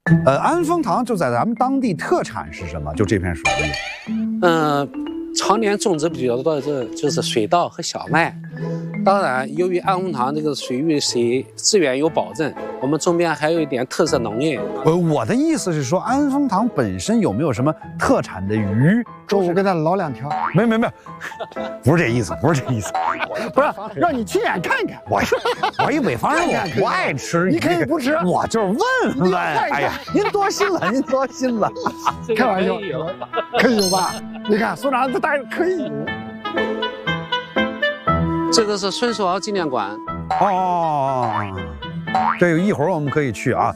安丰堂就在咱们当地特产是什么？就这片水域。 常年种植比较多的就是水稻和小麦。当然，由于安丰堂这个水域水资源有保证，我们周边还有一点特色农业。 我的意思是说，安丰堂本身有没有什么特产的鱼？ 中午给他捞2条。 没有，不是这意思，不是这意思， 不是让你亲眼看看。 我一北方人，我不爱吃， 你可以不吃， 我就是问问。哎呀，您多心了，您多心了。 开玩笑，可以有吧？你看所长这大可以有。 这个是孙叔敖纪念馆。 这个一会儿我们可以去啊。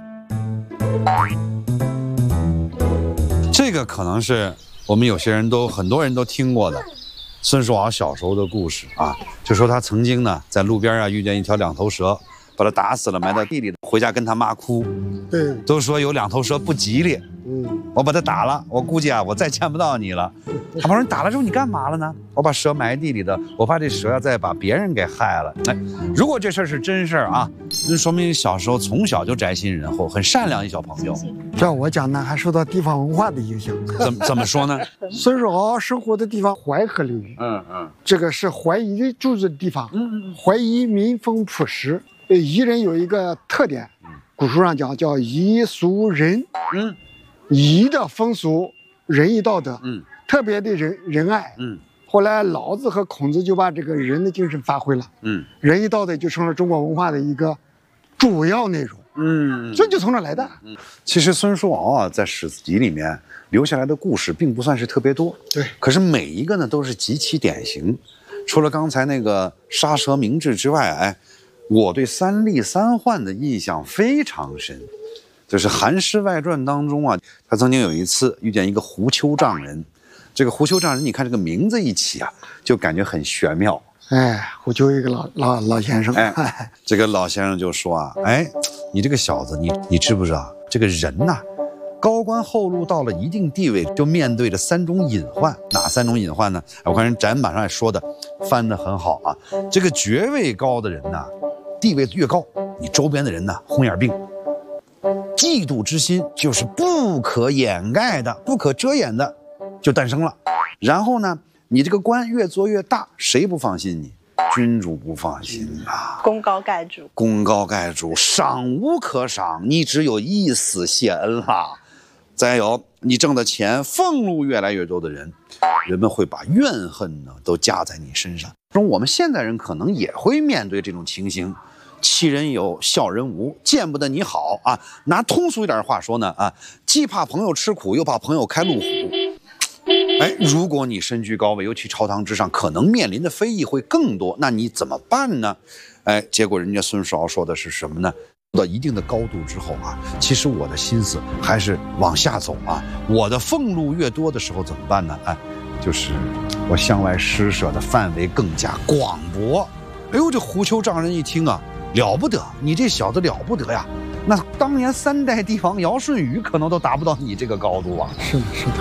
这个可能是我们很多人都听过的孙叔敖小时候的故事啊，就说他曾经呢在路边遇见一条2头蛇，把他打死了，埋到地里，回家跟他妈哭。 对， 都说有2头蛇不吉利。我把它打了，我估计我再见不到你了。他妈说你打了之后你干嘛了呢？我把蛇埋地里的，我怕这蛇再把别人给害了。如果这事儿是真事儿啊，那说明小时候从小就宅心仁厚，很善良一小朋友。 照我讲呢，还受到地方文化的影响。 怎么说呢？ 孙叔敖生活的地方淮河流域，这个是淮夷住的地方。淮夷民风朴实，夷人有一个特点，古书上讲叫夷俗仁。夷的风俗、仁义道德，特别的仁爱。后来老子和孔子就把这个仁的精神发挥了。仁义道德就成了中国文化的一个主要内容。这就从这来的。 其实孙叔敖在史籍里面留下来的故事并不算是特别多。 对， 可是每一个呢都是极其典型。除了刚才那个杀蛇明志之外，我对3吏3患的印象非常深。就是《韩诗外传》当中他曾经有一次遇见一个胡丘丈人。这个胡丘丈人，你看这个名字一起就感觉很玄妙。 胡丘一个老先生。 这个老先生就说你这个小子，你知不知道这个人高官厚禄到了一定地位，就面对着3种隐患。哪3种隐患呢？我看人展板上也说的，翻得很好啊。这个爵位高的人地位越高，你周边的人红眼病。嫉妒之心就是不可掩盖的、不可遮掩的，就诞生了。然后呢，你这个官越做越大，谁不放心你？君主不放心功高盖主， 功高盖主，赏无可赏，你只有一死谢恩了。再有，你挣的钱俸禄越来越多的人，人们会把怨恨都加在你身上。我们现代人可能也会面对这种情形。欺人有，笑人无，见不得你好拿通俗一点的话说呢既怕朋友吃苦，又怕朋友开路虎。如果你身居高位，尤其朝堂之上，可能面临的非议会更多，那你怎么办呢？结果人家孙叔敖说的是什么呢？到一定的高度之后其实我的心思还是往下走我的俸禄越多的时候怎么办呢？就是我向外施舍的范围更加广博。这胡丘丈人一听了不得，你这小子了不得呀！那当年3代帝王尧舜禹可能都达不到你这个高度是的，是的。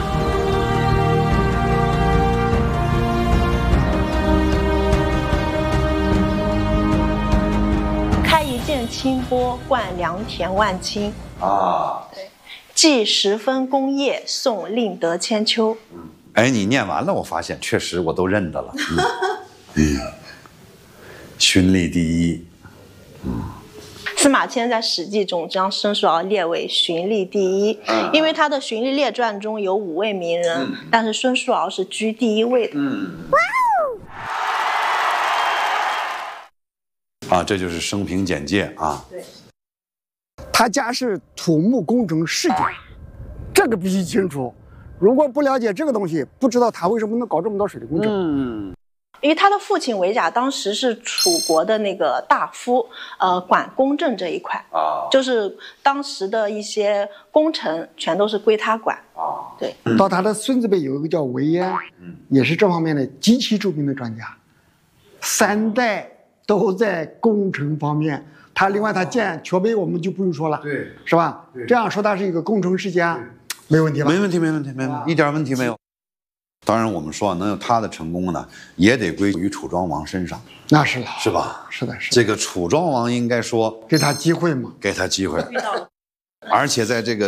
开一剑清波，灌良田万顷。对，记10分功业，颂令德千秋。 你念完了，我发现确实我都认得了。循吏第一。 司马迁在《史记》中将孙叔敖列为循吏第一，因为他的《循吏列传》中有5位名人，但是孙叔敖是居第1位的。 这就是生平简介对， 他家是土木工程世家，这个必须清楚。如果不了解这个东西，不知道他为什么能搞这么多水利工程。 因为他的父亲韦甲当时是楚国的那个大夫，管公政这一块，就是当时的一些工程全都是归他管。对。 到他的孙子辈有一个叫韦偃，也是这方面的极其著名的专家，3代都在工程方面。他另外他建桥碑，我们就不用说了， 对， 是吧？这样说他是一个工程世家，没问题吧？ 没问题，一点问题没有。当然，我们说能有他的成功呢，也得归于楚庄王身上。 那是了， 是吧？ 是的。 这个楚庄王应该说给他机会嘛， 给他机会。而且在这个